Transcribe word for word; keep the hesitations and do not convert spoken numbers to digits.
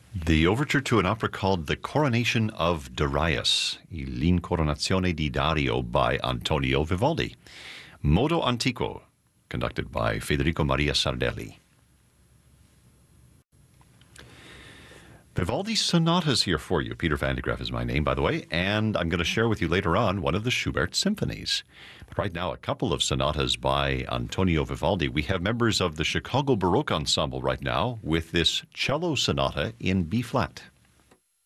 The overture to an opera called The Coronation of Darius, L'Incoronazione di Dario by Antonio Vivaldi. Modo Antico, conducted by Federico Maria Sardelli. Vivaldi sonatas here for you. Peter Van de Graaff is my name, by the way, and I'm going to share with you later on one of the Schubert symphonies. But right now, a couple of sonatas by Antonio Vivaldi. We have members of the Chicago Baroque Ensemble right now with this cello sonata in B-flat.